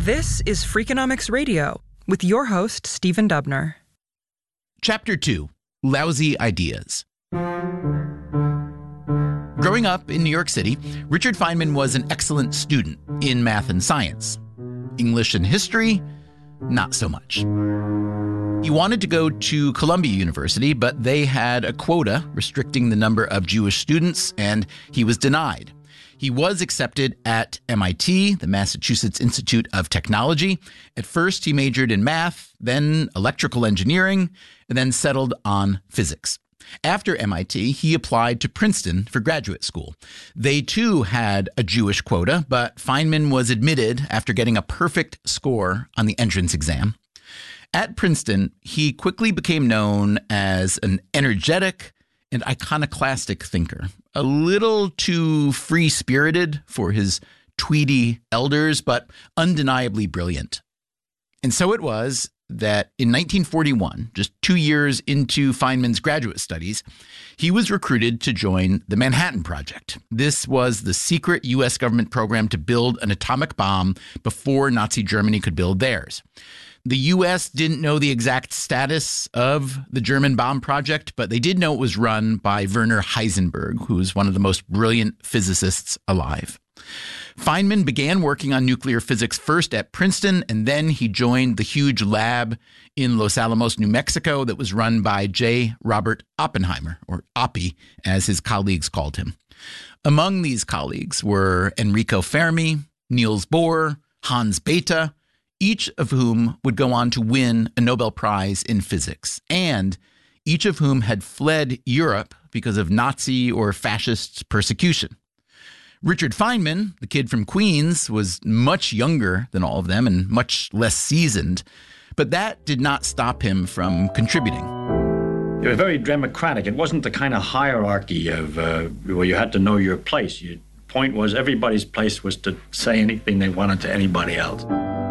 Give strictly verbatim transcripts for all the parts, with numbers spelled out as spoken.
This is Freakonomics Radio with your host, Stephen Dubner. Chapter two, Lousy Ideas. Growing up in New York City, Richard Feynman was an excellent student in math and science. English and history, not so much. He wanted to go to Columbia University, but they had a quota restricting the number of Jewish students, and he was denied. He was accepted at M I T, the Massachusetts Institute of Technology. At first, he majored in math, then electrical engineering, and then settled on physics. After M I T, he applied to Princeton for graduate school. They too had a Jewish quota, but Feynman was admitted after getting a perfect score on the entrance exam. At Princeton, he quickly became known as an energetic and iconoclastic thinker, a little too free-spirited for his tweedy elders, but undeniably brilliant. And so it was that in nineteen forty-one, just two years into Feynman's graduate studies, he was recruited to join the Manhattan Project. This was the secret U S government program to build an atomic bomb before Nazi Germany could build theirs. The U S didn't know the exact status of the German bomb project, but they did know it was run by Werner Heisenberg, who was one of the most brilliant physicists alive. Feynman began working on nuclear physics first at Princeton, and then he joined the huge lab in Los Alamos, New Mexico, that was run by J. Robert Oppenheimer, or Oppie, as his colleagues called him. Among these colleagues were Enrico Fermi, Niels Bohr, Hans Bethe, each of whom would go on to win a Nobel Prize in physics, and each of whom had fled Europe because of Nazi or fascist persecution. Richard Feynman, the kid from Queens, was much younger than all of them and much less seasoned, but that did not stop him from contributing. It was very democratic. It wasn't the kind of hierarchy of uh, where you had to know your place. Your point was everybody's place was to say anything they wanted to anybody else.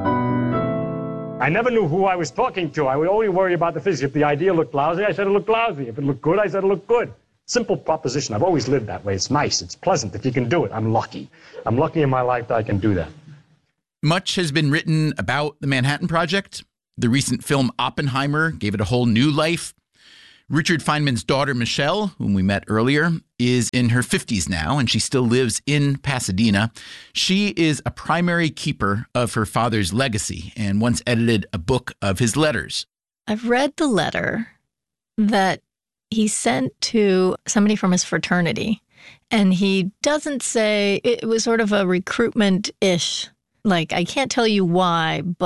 I never knew who I was talking to. I would only worry about the physics. If the idea looked lousy, I said it looked lousy. If it looked good, I said it looked good. Simple proposition. I've always lived that way. It's nice. It's pleasant. If you can do it, I'm lucky. I'm lucky in my life that I can do that. Much has been written about the Manhattan Project. The recent film Oppenheimer gave it a whole new life. Richard Feynman's daughter, Michelle, whom we met earlier, is in her fifties now, and she still lives in Pasadena. She is a primary keeper of her father's legacy and once edited a book of his letters. I've read the letter that he sent to somebody from his fraternity, and he doesn't say, it was sort of a recruitment-ish, like, I can't tell you why, but